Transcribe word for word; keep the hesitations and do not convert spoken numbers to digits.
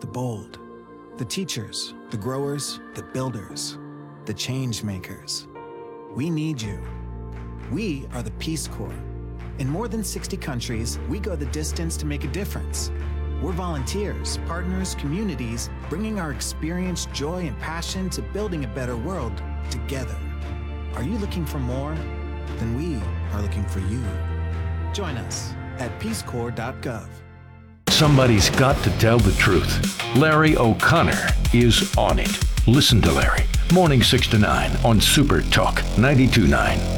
the bold, the teachers, the growers, the builders, the change makers. We need you. We are the Peace Corps. In more than sixty countries, we go the distance to make a difference. We're volunteers, partners, communities, bringing our experience, joy, and passion to building a better world together. Are you looking for more? Then we are looking for you. Join us at peace corps dot gov. Somebody's got to tell the truth. Larry O'Connor is on it. Listen to Larry. Morning six to nine on Super Talk ninety-two point nine.